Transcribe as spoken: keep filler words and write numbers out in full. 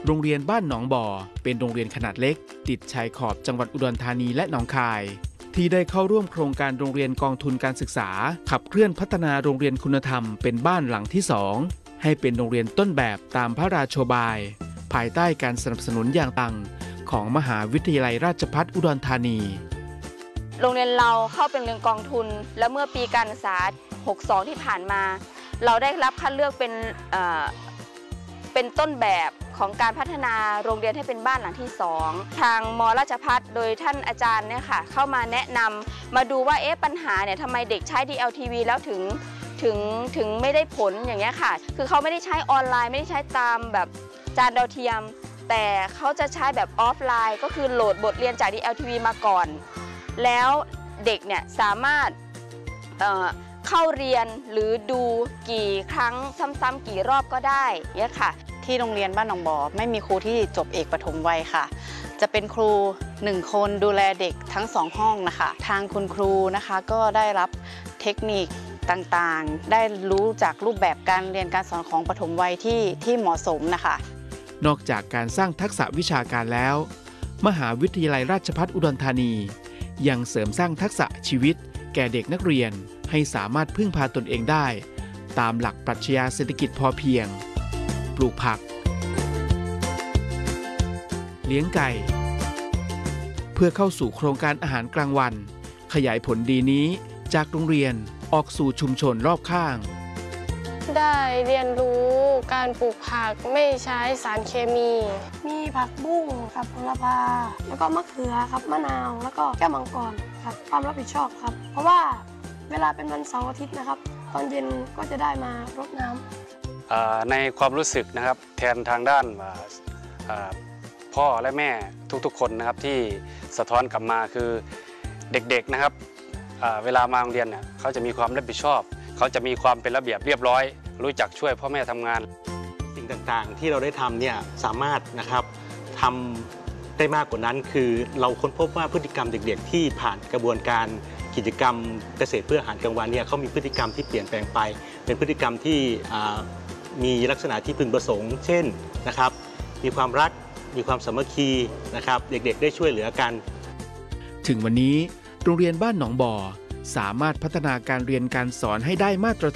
โรงเรียนบ้านหนองบ่อเป็นโรงเรียนขนาดเล็กติดชายขอบจังหวัดอุดรธานีและหนองคายที่ได้เข้าร่วมโครงการโรงเรียนกองทุนการศึกษาขับเคลื่อนพัฒนาโรงเรียนคุณธรรมเป็นบ้านหลังที่สองให้เป็นโรงเรียนต้นแบบตามพระราโชบายภายใต้การสนับสนุนอย่างต่างของมหาวิทยาลัยราชภัฏอุดรธานีโรงเรียนเราเข้าเป็นโรงเรียนกองทุนและเมื่อปีการศึกษาหกสิบสองที่ผ่านมาเราได้รับคัดเลือกเป็นเอ่อเป็นต้นแบบของการพัฒนาโรงเรียนให้เป็นบ้านหลังที่สองทางม.ราชภัฏโดยท่านอาจารย์เนี่ยค่ะเข้ามาแนะนำมาดูว่าเอ๊ะปัญหาเนี่ยทำไมเด็กใช้ ดี แอล ที วี แล้วถึงถึงถึงไม่ได้ผลอย่างเงี้ยค่ะคือเขาไม่ได้ใช้ออนไลน์ไม่ได้ใช้ตามแบบจานดาวเทียมแต่เขาจะใช้แบบออฟไลน์ก็คือโหลดบทเรียนจาก ดี แอล ที วี มาก่อนแล้วเด็กเนี่ยสามารถเอ่อเข้าเรียนหรือดูกี่ครั้งซ้ำๆกี่รอบก็ได้เนี่ยค่ะที่โรงเรียนบ้านหนองบ่อไม่มีครูที่จบเอกปฐมวัยค่ะจะเป็นครูหนึ่งคนดูแลเด็กทั้งสองห้องนะคะทางคุณครูนะคะก็ได้รับเทคนิคต่างๆได้รู้จากรูปแบบการเรียนการสอนของปฐมวัยที่ที่เหมาะสมนะคะนอกจากการสร้างทักษะวิชาการแล้วมหาวิทยาลัยราชภัฏอุดรธานียังเสริมสร้างทักษะชีวิตแก่เด็กนักเรียนให้สามารถพึ่งพาตนเองได้ตามหลักปรัชญาเศรษฐกิจพอเพียงปลูกผักเลี้ยงไก่เพื่อเข้าสู่โครงการอาหารกลางวันขยายผลดีนี้จากโรงเรียนออกสู่ชุมชนรอบข้างได้เรียนรู้การปลูกผักไม่ใช้สารเคมีมีผักบุ้งกับโหระพาแล้วก็มะเขือครับมะนาวแล้วก็แก้วมังกรครับความรับผิดชอบครับเพราะว่าเวลาเป็นวันเสาร์อาทิตย์นะครับตอนเย็นก็จะได้มารดน้ำในความรู้สึกนะครับแทนทางด้านพ่อและแม่ทุกๆคนนะครับที่สะท้อนกลับมาคือเด็กๆนะครับเวลามาโรงเรียนเนี่ยเขาจะมีความรับผิดชอบเขาจะมีความเป็นระเบียบเรียบร้อยรู้จักช่วยพ่อแม่ทำงานสิ่งต่างๆที่เราได้ทำเนี่ยสามารถนะครับทำได้มากกว่านั้นคือเราค้นพบว่าพฤติกรรมเด็กๆที่ผ่านกระบวนการกิจกรรมเกษตรเพื่ออาหารกลางวันเนี่ยเขามีพฤติกรรมที่เปลี่ยนแปลงไปเป็นพฤติกรรมที่มีลักษณะที่พึงประสงค์เช่นนะครับมีความรักมีความสามัคคีนะครับเด็กๆได้ช่วยเหลือกันถึงวันนี้โรงเรียนบ้านหนองบ่อสามารถพัฒนาการเรียนการสอนให้ได้มาตร